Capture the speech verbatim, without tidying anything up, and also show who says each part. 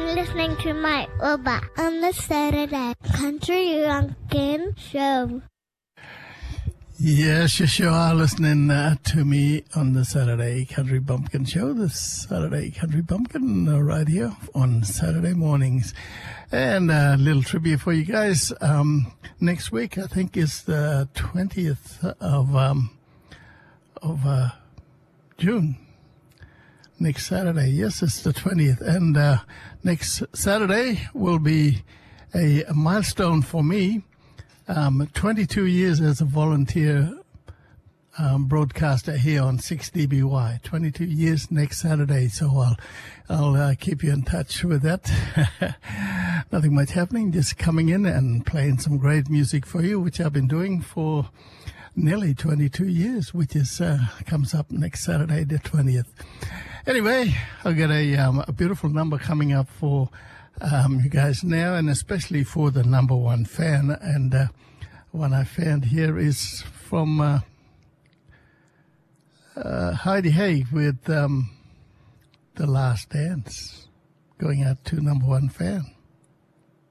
Speaker 1: I'm listening to Mike Oba on the Saturday Country Bumpkin Show.
Speaker 2: Yes, you sure are listening uh, to me on the Saturday Country Bumpkin Show, the Saturday Country Bumpkin uh, right here on Saturday mornings. And a little trivia for you guys. Um, next week, I think, is the twentieth of um, of uh, June. Next Saturday, yes, it's the twentieth. And uh, next Saturday will be a, a milestone for me. Um, twenty-two years as a volunteer um, broadcaster here on six D B Y. twenty-two years next Saturday, so I'll, I'll uh, keep you in touch with that. Nothing much happening, just coming in and playing some great music for you, which I've been doing for nearly twenty-two years, which is uh, comes up next Saturday, the twentieth. Anyway, I've got a, um, a beautiful number coming up for Um, you guys now, and especially for the number one fan. And uh, one I found here is from uh, uh, Heidi Hay with um, The Last Dance, going out to number one fan.